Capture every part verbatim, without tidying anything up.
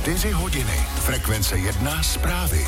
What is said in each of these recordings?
Čtyři hodiny. Frekvence jedna zprávy.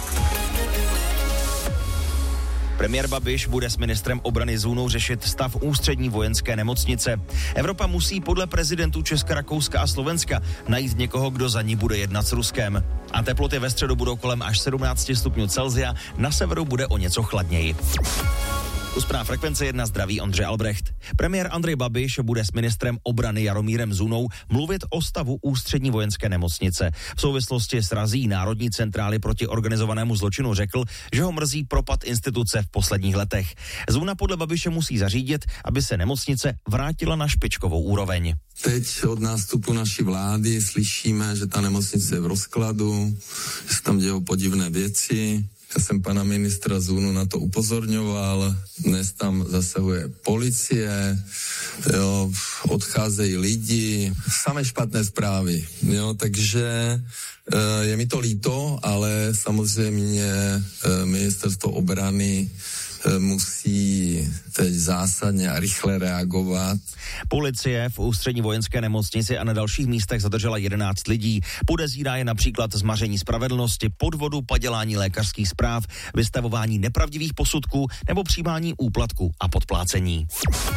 Premiér Babiš bude s ministrem obrany Zůnou řešit stav ústřední vojenské nemocnice. Evropa musí podle prezidentů Česka, Rakouska a Slovenska najít někoho, kdo za ní bude jednat s Ruskem. A teploty ve středu budou kolem až sedmnáct stupňů Celsia, na severu bude o něco chladněji. U zpráv Frekvence jedna zdraví Ondřej Albrecht. Premiér Andrej Babiš bude s ministrem obrany Jaromírem Zůnou mluvit o stavu ústřední vojenské nemocnice. V souvislosti s razí Národní centrály proti organizovanému zločinu řekl, že ho mrzí propad instituce v posledních letech. Zůna podle Babiše musí zařídit, aby se nemocnice vrátila na špičkovou úroveň. Teď od nástupu naší vlády slyšíme, že ta nemocnice je v rozkladu, že se tam dějou podivné věci. Já jsem pana ministra Zůnu na to upozorňoval, dnes tam zasahuje policie, jo, odcházejí lidi, samé špatné zprávy, jo, takže e, je mi to líto, ale samozřejmě e, ministerstvo obrany e, musí teď zásadně a rychle reagovat. Policie v ústřední vojenské nemocnici a na dalších místech zadržela jedenáct lidí. Podezírá je například z maření spravedlnosti, podvodu, padělání lékařských zpráv, vystavování nepravdivých posudků nebo přijímání úplatku a podplácení.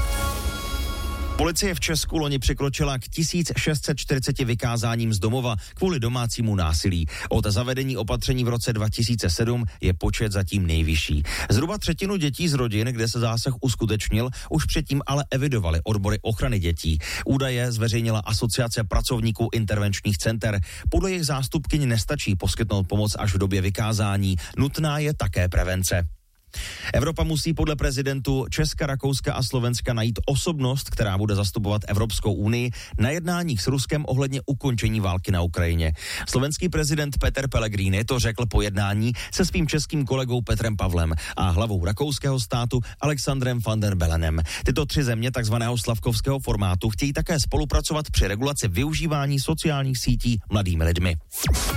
Policie v Česku loni překročila k tisíc šest set čtyřiceti vykázáním z domova kvůli domácímu násilí. Od zavedení opatření v roce dva tisíce sedm je počet zatím nejvyšší. Zhruba třetinu dětí z rodin, kde se zásah uskutečnil, už předtím ale evidovali odbory ochrany dětí. Údaje zveřejnila Asociace pracovníků intervenčních center. Podle jejich zástupkyň nestačí poskytnout pomoc až v době vykázání. Nutná je také prevence. Evropa musí podle prezidentů Česka, Rakouska a Slovenska najít osobnost, která bude zastupovat Evropskou unii na jednáních s Ruskem ohledně ukončení války na Ukrajině. Slovenský prezident Peter Pellegrini to řekl po jednání se svým českým kolegou Petrem Pavlem a hlavou rakouského státu Alexandrem van der Bellenem. Tyto tři země takzvaného slavkovského formátu chtějí také spolupracovat při regulaci využívání sociálních sítí mladými lidmi.